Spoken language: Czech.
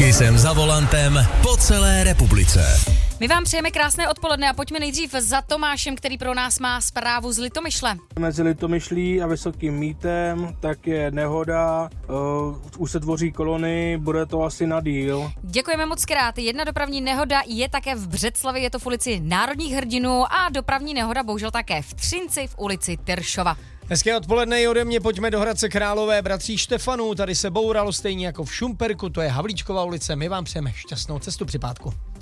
Kisem za volantem po celé republice. My vám přejeme krásné odpoledne a pojďme nejdřív za Tomášem, který pro nás má zprávu z Litomyšle. Mezi Litomyšlí a Vysokým Mýtem tak je nehoda, už se tvoří kolony, bude to asi na díl. Děkujeme moc krát. Jedna dopravní nehoda je také v Břeclavi, je to v ulici Národních hrdinů a dopravní nehoda bohužel také v Třinci v ulici Tyršova. Hezké odpoledne i ode mě, pojďme do Hradce Králové, bratří Štefanů, tady se bouralo stejně jako v Šumperku, to je Havlíčkova ulice, my vám přejeme šťastnou cestu při pátku.